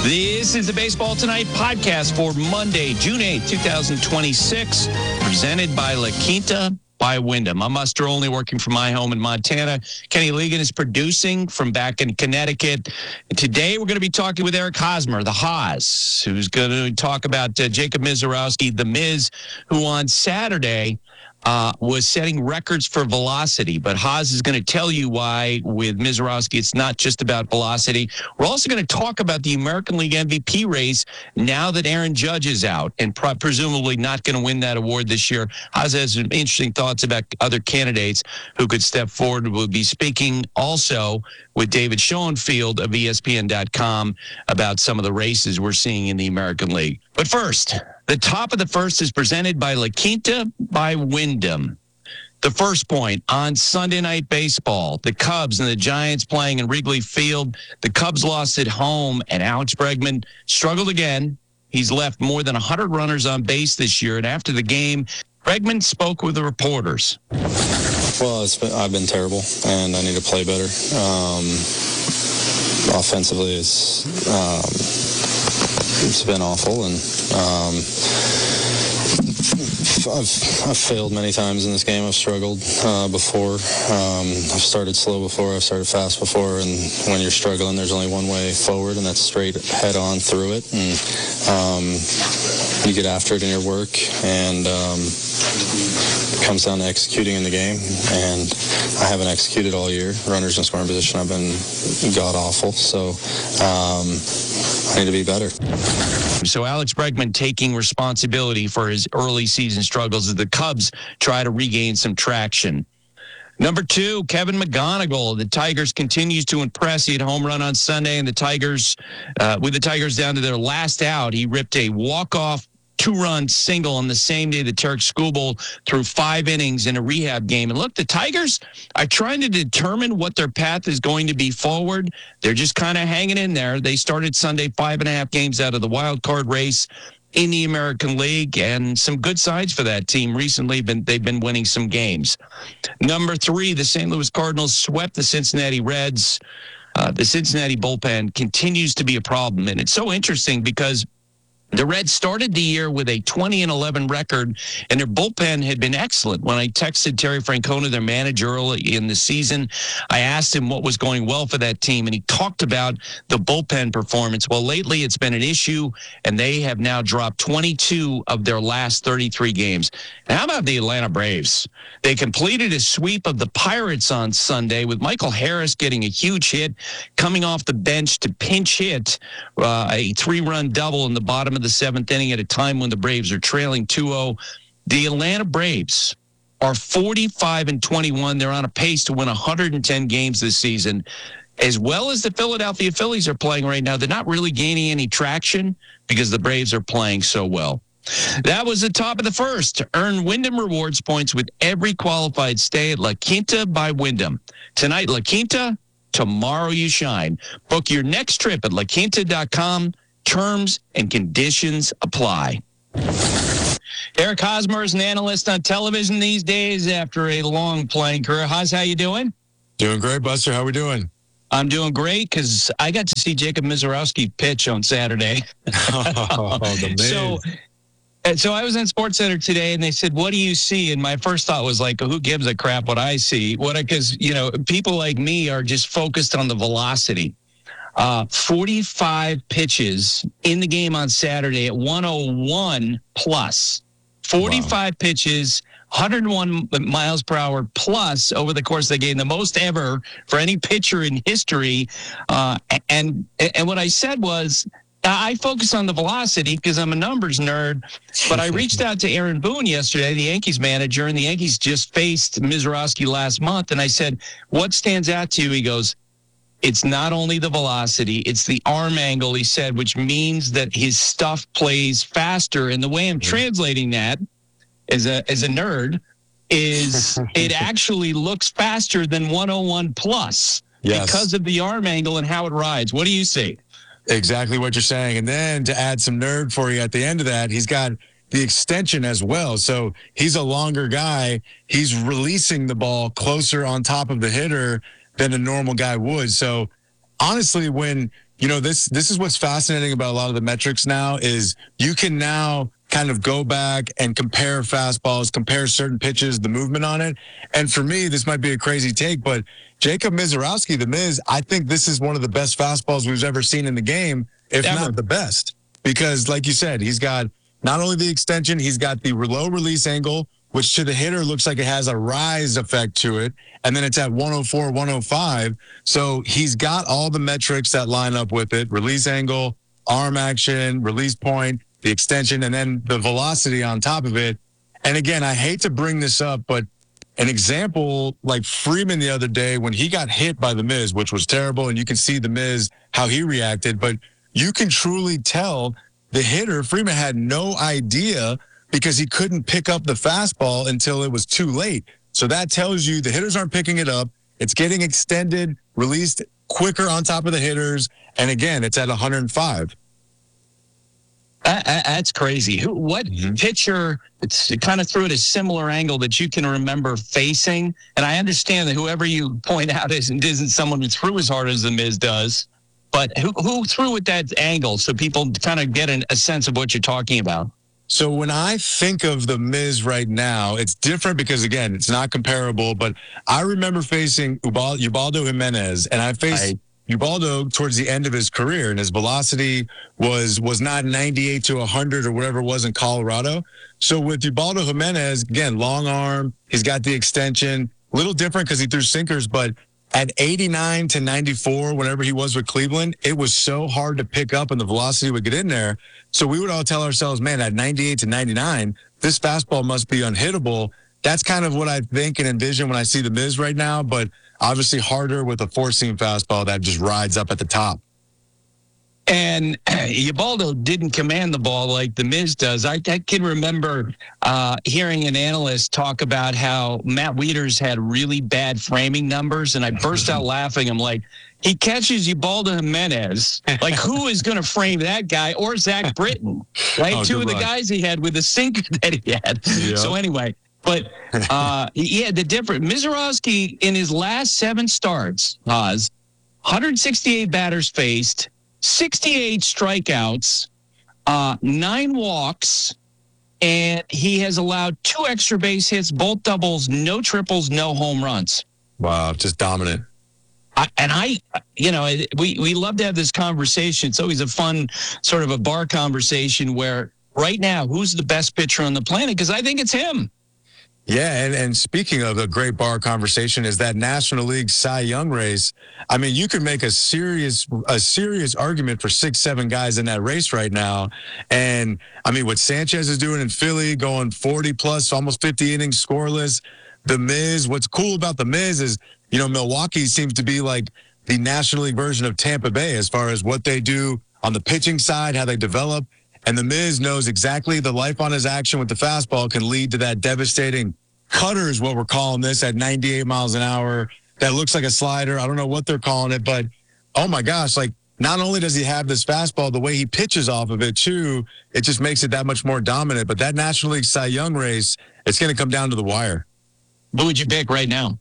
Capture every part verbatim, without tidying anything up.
This is the Baseball Tonight podcast for Monday, June eighth, twenty twenty-six, presented by La Quinta by Wyndham. I'm Muster Only, working from my home in Montana. Kenny Ligon is producing from back in Connecticut. And today we're going to be talking with Eric Hosmer, the Haas, who's going to talk about uh, Jacob Misiorowski, the Miz, who on Saturday Uh, was setting records for velocity. But Haas is going to tell you why with Misiorowski it's not just about velocity. We're also going to talk about the American League M V P race now that Aaron Judge is out and pro- presumably not going to win that award this year. Haas has some interesting thoughts about other candidates who could step forward. We'll be speaking also with David Schoenfield of E S P N dot com about some of the races we're seeing in the American League. But first, the top of the first is presented by La Quinta by Wyndham. The first point on Sunday Night Baseball, the Cubs and the Giants playing in Wrigley Field. The Cubs lost at home, and Alex Bregman struggled again. He's left more than one hundred runners on base this year, and after the game, Bregman spoke with the reporters. Well, it's been, I've been terrible, and I need to play better. Um, offensively, it's, um, it's been awful, and um, I've, I've failed many times in this game. I've struggled uh, before. Um, I've started slow before. I've started fast before. And when you're struggling, there's only one way forward, and that's straight head on through it. And um, you get after it in your work, and um, it comes down to executing in the game. And I haven't executed all year. Runners in scoring position, I've been god-awful. So um, I need to be better. So Alex Bregman taking responsibility for his early season struggles as the Cubs try to regain some traction. Number two, Kevin McGonigal. The Tigers continues to impress. He had a home run on Sunday, and the Tigers, uh, with the Tigers down to their last out, he ripped a walk-off two-run single on the same day that Tarek Skubal threw five innings in a rehab game. And look, the Tigers are trying to determine what their path is going to be forward. They're just kind of hanging in there. They started Sunday five and a half games out of the wild card race in the American League, and some good signs for that team recently. Been, they've been winning some games. Number three, the Saint Louis Cardinals swept the Cincinnati Reds. Uh, the Cincinnati bullpen continues to be a problem, and it's so interesting because the Reds started the year with a twenty and eleven record, and their bullpen had been excellent. When I texted Terry Francona, their manager, early in the season, I asked him what was going well for that team, and he talked about the bullpen performance. Well, lately it's been an issue, and they have now dropped twenty-two of their last thirty-three games. And how about the Atlanta Braves? They completed a sweep of the Pirates on Sunday with Michael Harris getting a huge hit, coming off the bench to pinch hit uh, a three-run double in the bottom of the seventh inning at a time when the Braves are trailing two oh. The Atlanta Braves are forty-five and twenty-one. They're on a pace to win one hundred ten games this season. As well as the Philadelphia Phillies are playing right now, they're not really gaining any traction because the Braves are playing so well. That was the top of the first. Earn Wyndham Rewards points with every qualified stay at La Quinta by Wyndham. Tonight, La Quinta. Tomorrow, you shine. Book your next trip at La Quinta dot com. Terms and conditions apply. Eric Hosmer is an analyst on television these days after a long playing career. Hos, how you doing? Doing great, Buster. How we doing? I'm doing great because I got to see Jacob Misiorowski pitch on Saturday. Oh, the man. So, and so I was in SportsCenter today, and they said, "What do you see?" And my first thought was like, "Who gives a crap what I see?" What? Because you know, people like me are just focused on the velocity. Uh, forty-five pitches in the game on Saturday at one oh one plus. forty-five wow. pitches, one hundred one miles per hour plus over the course of the game, the most ever for any pitcher in history. Uh, and and what I said was, I focus on the velocity because I'm a numbers nerd, but I reached out to Aaron Boone yesterday, the Yankees manager, and the Yankees just faced Misiorowski last month, and I said, "What stands out to you?" He goes, "It's not only the velocity, it's the arm angle," he said, which means that his stuff plays faster. And the way I'm translating that as a as a nerd is it actually looks faster than one oh one plus yes. because of the arm angle and how it rides. What do you see? Exactly what you're saying. And then to add some nerd for you at the end of that, he's got the extension as well. So he's a longer guy. He's releasing the ball closer on top of the hitter than a normal guy would. So honestly, when you know, this this is what's fascinating about a lot of the metrics now is you can now kind of go back and compare fastballs, compare certain pitches, the movement on it. And for me, this might be a crazy take, but Jacob Misiorowski, the Miz, I think this is one of the best fastballs we've ever seen in the game, if Ever. not the best. Because like you said, he's got not only the extension, he's got the low release angle, which to the hitter looks like it has a rise effect to it. And then it's at one oh four, one oh five. So he's got all the metrics that line up with it. Release angle, arm action, release point, the extension, and then the velocity on top of it. And again, I hate to bring this up, but an example like Freeman the other day when he got hit by the Miz, which was terrible, and you can see the Miz, how he reacted, but you can truly tell the hitter, Freeman, had no idea because he couldn't pick up the fastball until it was too late. So that tells you the hitters aren't picking it up. It's getting extended, released quicker on top of the hitters. And again, it's at one hundred five. Uh, uh, that's crazy. Who, what mm-hmm. pitcher, it's, it kind of threw at a similar angle that you can remember facing? And I understand that whoever you point out isn't, isn't someone who threw as hard as the Miz does, but who, who threw at that angle so people kind of get an, a sense of what you're talking about? So when I think of the Miz right now, it's different because, again, it's not comparable, but I remember facing Ubal- Ubaldo Jimenez, and I faced I- Ubaldo towards the end of his career, and his velocity was was not ninety-eight to one hundred or whatever it was in Colorado. So with Ubaldo Jimenez, again, long arm, he's got the extension, a little different because he threw sinkers, but at eighty-nine to ninety-four, whenever he was with Cleveland, it was so hard to pick up and the velocity would get in there. So we would all tell ourselves, man, at ninety-eight to ninety-nine, this fastball must be unhittable. That's kind of what I think and envision when I see the Miz right now, but obviously harder with a four-seam fastball that just rides up at the top. And Ubaldo didn't command the ball like the Miz does. I, I can remember uh, hearing an analyst talk about how Matt Wieters had really bad framing numbers, and I burst out laughing. I'm like, he catches Ubaldo Jimenez. Like, who is going to frame that guy or Zach Britton? Right, oh, two of the luck. guys he had with the sinker that he had. Yep. So anyway, but uh, yeah, the different Misiorowski in his last seven starts, Oz, one hundred sixty-eight batters faced, sixty-eight strikeouts, uh, nine walks, and he has allowed two extra base hits, both doubles, no triples, no home runs. Wow, just dominant. I, and I, you know, we, we love to have this conversation. It's always a fun sort of a bar conversation where right now, who's the best pitcher on the planet? Because I think it's him. Yeah, and, and speaking of a great bar conversation is that National League Cy Young race. I mean, you could make a serious a serious argument for six, seven guys in that race right now. And, I mean, what Sanchez is doing in Philly, going forty plus, almost fifty innings scoreless. The Miz, what's cool about the Miz is, you know, Milwaukee seems to be like the National League version of Tampa Bay as far as what they do on the pitching side, how they develop. And the Miz knows exactly the life on his action with the fastball can lead to that devastating cutter is what we're calling this at ninety-eight miles an hour. That looks like a slider. I don't know what they're calling it, but oh my gosh, like not only does he have this fastball, the way he pitches off of it too, it just makes it that much more dominant. But that National League Cy Young race, it's going to come down to the wire. Who would you pick right now?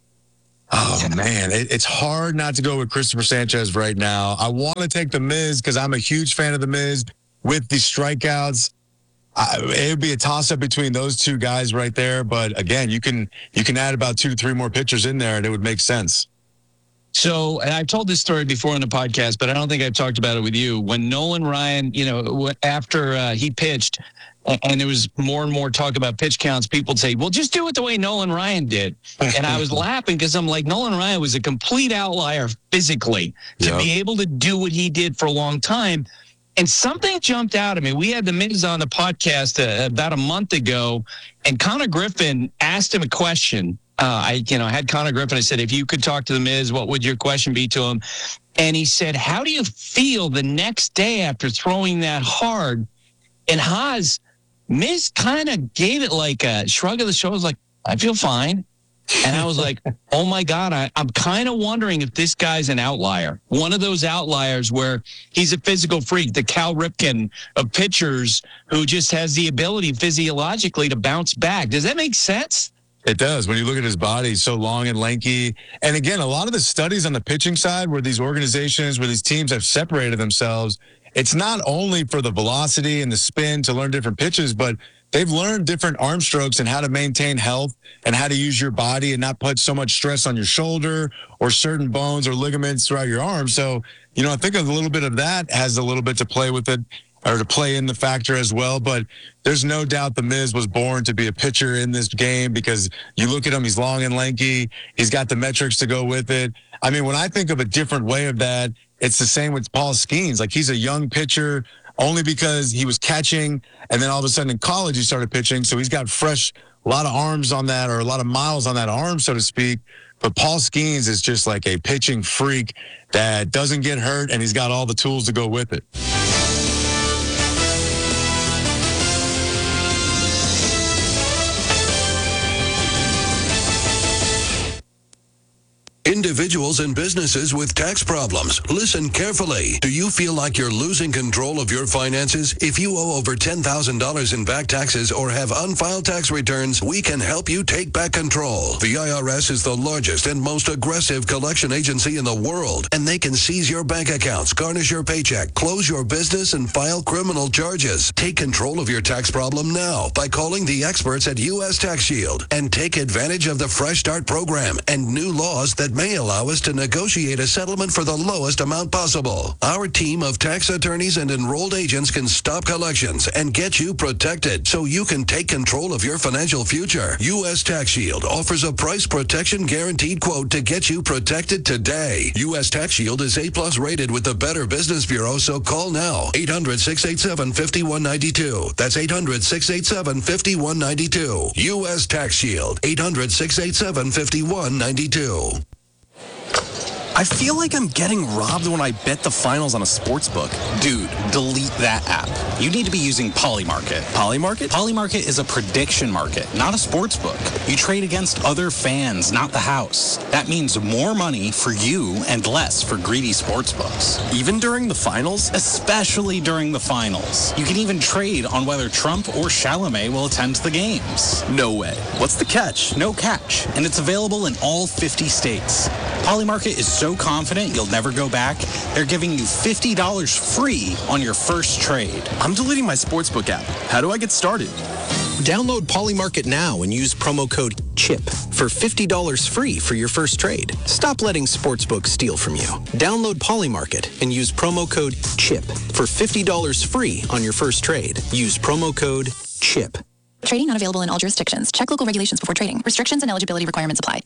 Oh, man, it, it's hard not to go with Christopher Sanchez right now. I want to take the Miz because I'm a huge fan of the Miz with the strikeouts. I, it would be a toss-up between those two guys right there. But, again, you can you can add about two to three more pitchers in there, and it would make sense. So, and I've told this story before on the podcast, but I don't think I've talked about it with you. When Nolan Ryan, you know, after uh, he pitched, and there was more and more talk about pitch counts, people would say, well, just do it the way Nolan Ryan did. And I was laughing because I'm like, Nolan Ryan was a complete outlier physically to yep. be able to do what he did for a long time. And something jumped out at me. We had the Miz on the podcast uh, about a month ago, and Connor Griffin asked him a question. Uh, I, you know, had Connor Griffin. I said, if you could talk to the Miz, what would your question be to him? And he said, how do you feel the next day after throwing that hard? And Haas, Miz kind of gave it like a shrug of the shoulders, like, I feel fine. And I was like, oh, my God, I, I'm kind of wondering if this guy's an outlier. One of those outliers where he's a physical freak, the Cal Ripken of pitchers who just has the ability physiologically to bounce back. Does that make sense? It does. When you look at his body, he's so long and lanky. And again, a lot of the studies on the pitching side where these organizations, where these teams have separated themselves, it's not only for the velocity and the spin to learn different pitches, but they've learned different arm strokes and how to maintain health and how to use your body and not put so much stress on your shoulder or certain bones or ligaments throughout your arm. So, you know, I think a little bit of that has a little bit to play with it, or to play in the factor as well. But there's no doubt the Miz was born to be a pitcher in this game, because you look at him, he's long and lanky. He's got the metrics to go with it. I mean, when I think of a different way of that, it's the same with Paul Skeens. Like, he's a young pitcher only because he was catching, and then all of a sudden in college he started pitching. So he's got fresh, a lot of arms on that, or a lot of miles on that arm, so to speak. But Paul Skeens is just like a pitching freak that doesn't get hurt, and he's got all the tools to go with it. Individuals and businesses with tax problems, listen carefully. Do you feel like you're losing control of your finances? If you owe over ten thousand dollars in back taxes or have unfiled tax returns, we can help you take back control. The I R S is the largest and most aggressive collection agency in the world, and they can seize your bank accounts, garnish your paycheck, close your business, and file criminal charges. Take control of your tax problem now by calling the experts at U S Tax Shield and take advantage of the Fresh Start program and new laws that may allow us to negotiate a settlement for the lowest amount possible. Our team of tax attorneys and enrolled agents can stop collections and get you protected so you can take control of your financial future. U S Tax Shield offers a price protection guaranteed quote to get you protected today. U S Tax Shield is A plus rated with the Better Business Bureau, so call now. eight hundred, six eight seven, five one nine two. That's eight hundred, six eight seven, five one nine two. U S Tax Shield. eight hundred, six eight seven, five one nine two. I feel like I'm getting robbed when I bet the finals on a sports book. Dude, delete that app. You need to be using Polymarket. Polymarket? Polymarket is a prediction market, not a sports book. You trade against other fans, not the house. That means more money for you and less for greedy sports books. Even during the finals? Especially during the finals. You can even trade on whether Trump or Chalamet will attend the games. No way. What's the catch? No catch. And it's available in all fifty states. Polymarket is so confident you'll never go back, they're giving you fifty dollars free on your first trade. I'm deleting my sportsbook app. How do I get started? Download Polymarket now and use promo code CHIP for fifty dollars free for your first trade. Stop letting sportsbooks steal from you. Download Polymarket and use promo code CHIP for fifty dollars free on your first trade. Use promo code CHIP. Trading not available in all jurisdictions. Check local regulations before trading. Restrictions and eligibility requirements apply.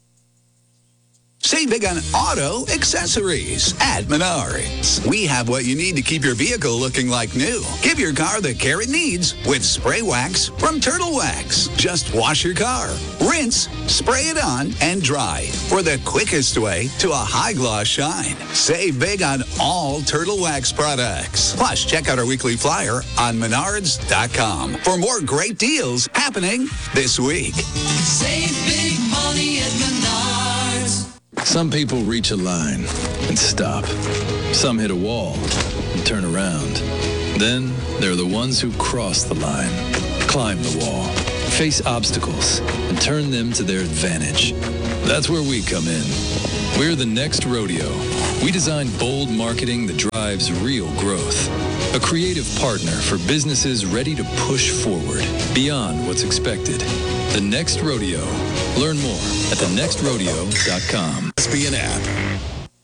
Save big on auto accessories at Menards. We have what you need to keep your vehicle looking like new. Give your car the care it needs with spray wax from Turtle Wax. Just wash your car, rinse, spray it on, and dry for the quickest way to a high gloss shine. Save big on all Turtle Wax products. Plus, check out our weekly flyer on menards dot com for more great deals happening this week. Save big money at Menards. Some people reach a line and stop. Some hit a wall and turn around. Then there are the ones who cross the line, climb the wall, face obstacles, and turn them to their advantage. That's where we come in. We're the Next Rodeo. We design bold marketing that drives real growth. A creative partner for businesses ready to push forward beyond what's expected. The Next Rodeo. Learn more at the next rodeo dot com. S B N app.